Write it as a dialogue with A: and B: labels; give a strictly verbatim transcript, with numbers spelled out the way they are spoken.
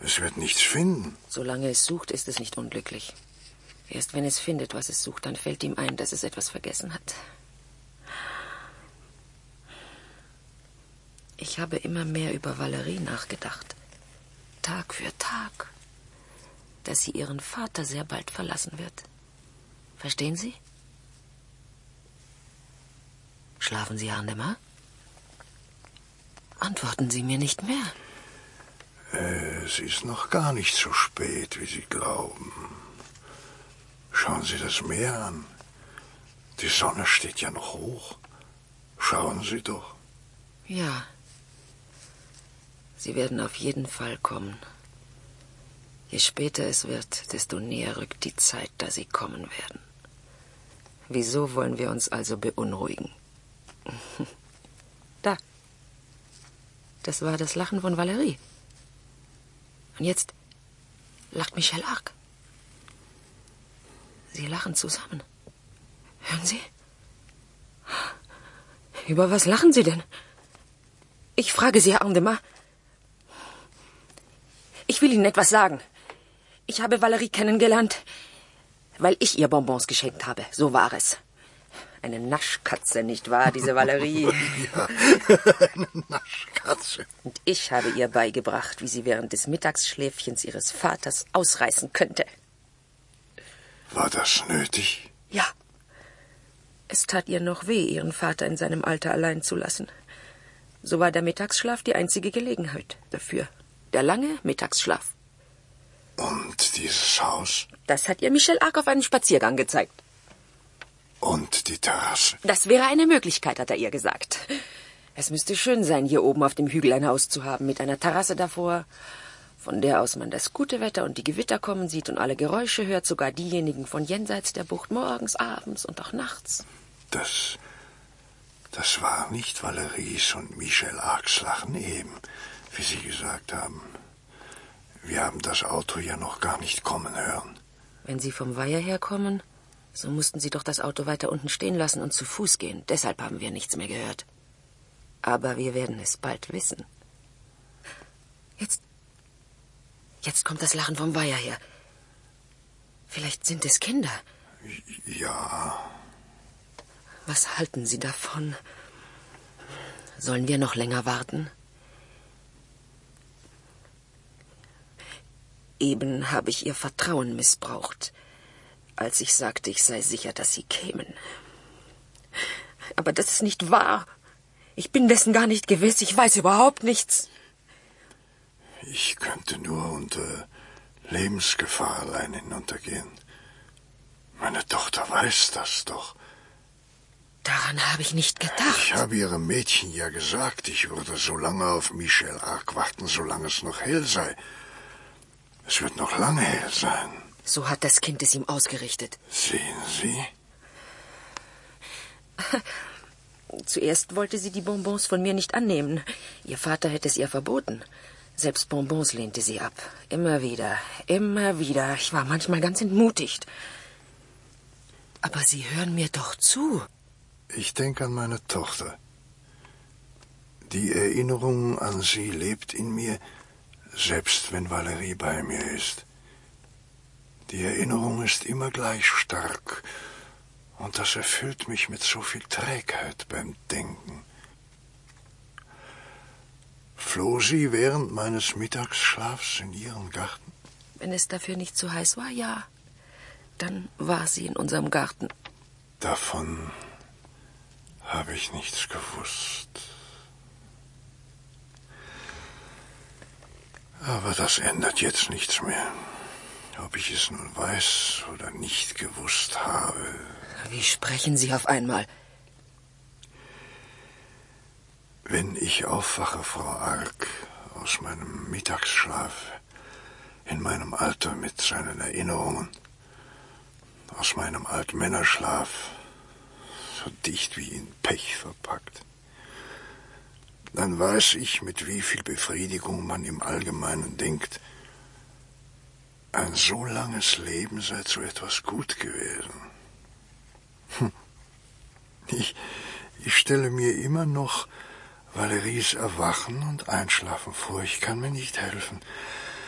A: Es wird nichts finden.
B: Solange es sucht, ist es nicht unglücklich. Erst wenn es findet, was es sucht, dann fällt ihm ein, dass es etwas vergessen hat. Ich habe immer mehr über Valerie nachgedacht. Tag für Tag. Dass sie ihren Vater sehr bald verlassen wird. Verstehen Sie? Schlafen Sie, Arndemar? Antworten Sie mir nicht mehr.
A: Äh, es ist noch gar nicht so spät, wie Sie glauben. Schauen Sie das Meer an. Die Sonne steht ja noch hoch. Schauen Sie doch.
B: Ja. Sie werden auf jeden Fall kommen. Je später es wird, desto näher rückt die Zeit, da Sie kommen werden. Wieso wollen wir uns also beunruhigen? Da. Das war das Lachen von Valerie. Und jetzt lacht Michel Arc. Sie lachen zusammen. Hören Sie? Über was lachen Sie denn? Ich frage Sie, Herr Arndemar. Ich will Ihnen etwas sagen. Ich habe Valerie kennengelernt, weil ich ihr Bonbons geschenkt habe. So war es. Eine Naschkatze, nicht wahr, diese Valerie?
A: Ja, eine Naschkatze.
B: Und ich habe ihr beigebracht, wie sie während des Mittagsschläfchens ihres Vaters ausreißen könnte.
A: War das nötig?
B: Ja. Es tat ihr noch weh, ihren Vater in seinem Alter allein zu lassen. So war der Mittagsschlaf die einzige Gelegenheit dafür. Der lange Mittagsschlaf.
A: Und dieses Haus?
B: Das hat ihr Michel Arc auf einem Spaziergang gezeigt.
A: Und die Terrasse?
B: Das wäre eine Möglichkeit, hat er ihr gesagt. Es müsste schön sein, hier oben auf dem Hügel ein Haus zu haben, mit einer Terrasse davor, von der aus man das gute Wetter und die Gewitter kommen sieht und alle Geräusche hört, sogar diejenigen von jenseits der Bucht, morgens, abends und auch nachts.
A: Das, das war nicht Valeries und Michel Arcs Lachen eben, wie Sie gesagt haben. Wir haben das Auto ja noch gar nicht kommen hören.
B: Wenn Sie vom Weiher herkommen, so mussten Sie doch das Auto weiter unten stehen lassen und zu Fuß gehen. Deshalb haben wir nichts mehr gehört. Aber wir werden es bald wissen. Jetzt, jetzt kommt das Lachen vom Weiher her. Vielleicht sind es Kinder.
A: Ja.
B: Was halten Sie davon? Sollen wir noch länger warten? Eben habe ich Ihr Vertrauen missbraucht, als ich sagte, ich sei sicher, dass Sie kämen. Aber das ist nicht wahr. Ich bin dessen gar nicht gewiss. Ich weiß überhaupt nichts.
A: Ich könnte nur unter Lebensgefahr allein hinuntergehen. Meine Tochter weiß das doch.
B: Daran habe ich nicht gedacht.
A: Ich habe ihrem Mädchen ja gesagt, ich würde so lange auf Michel Arc warten, solange es noch hell sei. Es wird noch lange hell sein.
B: So hat das Kind es ihm ausgerichtet.
A: Sehen Sie?
B: Zuerst wollte sie die Bonbons von mir nicht annehmen. Ihr Vater hätte es ihr verboten. Selbst Bonbons lehnte sie ab. Immer wieder, immer wieder. Ich war manchmal ganz entmutigt. Aber Sie hören mir doch zu.
A: Ich denke an meine Tochter. Die Erinnerung an sie lebt in mir, selbst wenn Valerie bei mir ist. Die Erinnerung ist immer gleich stark, und das erfüllt mich mit so viel Trägheit beim Denken. Floh sie während meines Mittagsschlafs in ihren Garten?
B: Wenn es dafür nicht zu heiß war, ja. Dann war sie in unserem Garten.
A: Davon habe ich nichts gewusst. Aber das ändert jetzt nichts mehr. Ob ich es nun weiß oder nicht gewusst habe.
B: Wie sprechen Sie auf einmal?
A: Wenn ich aufwache, Frau Arc, aus meinem Mittagsschlaf, in meinem Alter mit seinen Erinnerungen, aus meinem Altmännerschlaf, so dicht wie in Pech verpackt, dann weiß ich, mit wie viel Befriedigung man im Allgemeinen denkt, ein so langes Leben sei zu etwas gut gewesen. Hm. Ich, ich stelle mir immer noch Valeries Erwachen und Einschlafen vor. Ich kann mir nicht helfen.